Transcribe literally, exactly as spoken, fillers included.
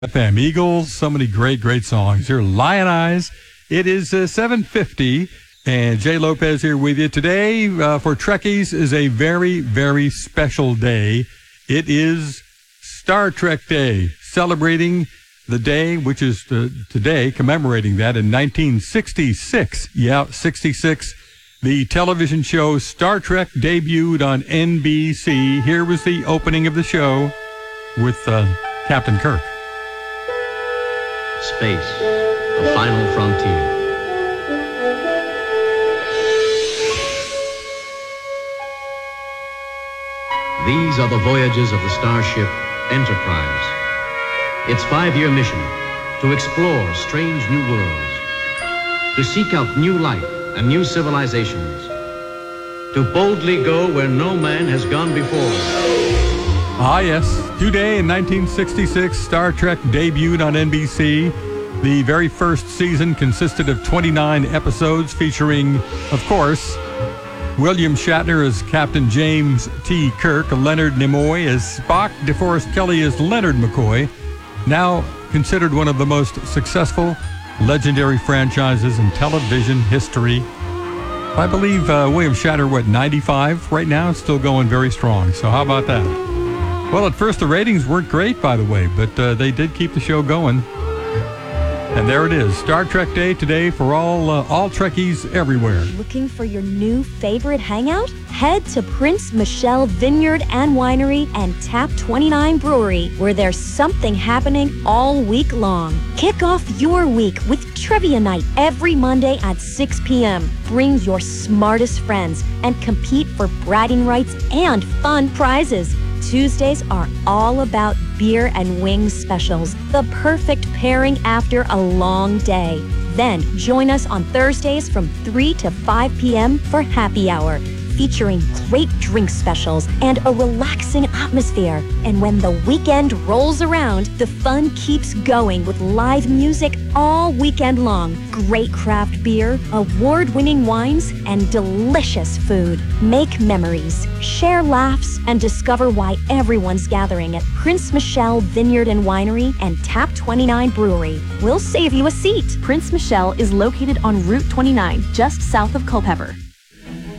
F M Eagles, so many great, great songs. Here, Lion Eyes. It is uh, seven fifty, and Jay Lopez here with you. Today, uh, for Trekkies, is a very, very special day. It is Star Trek Day, celebrating the day, which is uh, today, commemorating that in nineteen sixty-six. Yeah, sixty-six. The television show Star Trek debuted on N B C. Here was the opening of the show with uh, Captain Kirk. Space, the final frontier. These are the voyages of the starship Enterprise. Its five-year mission, to explore strange new worlds, to seek out new life and new civilizations, to boldly go where no man has gone before. Ah, yes. Today in nineteen sixty-six, Star Trek debuted on N B C. The very first season consisted of twenty-nine episodes featuring, of course, William Shatner as Captain James T. Kirk, Leonard Nimoy as Spock, DeForest Kelley as Leonard McCoy, now considered one of the most successful legendary franchises in television history. I believe uh, William Shatner, what, ninety-five right now? Still going very strong. So how about that? Well, at first the ratings weren't great, by the way, but uh, they did keep the show going. And there it is, Star Trek Day today for all uh, all Trekkies everywhere. Looking for your new favorite hangout? Head to Prince Michelle Vineyard and Winery and Tap twenty-nine Brewery, where there's something happening all week long. Kick off your week with Trivia Night every Monday at six p.m. Bring your smartest friends and compete for bragging rights and fun prizes. Tuesdays are all about beer and wings specials, the perfect pairing after a long day. Then join us on Thursdays from three to five p.m. for happy hour, featuring great drink specials and a relaxing atmosphere. And when the weekend rolls around, the fun keeps going with live music all weekend long, great craft beer, award-winning wines, and delicious food. Make memories, share laughs, and discover why everyone's gathering at Prince Michelle Vineyard and Winery and Tap twenty-nine Brewery. We'll save you a seat. Prince Michelle is located on Route twenty-nine, just south of Culpeper.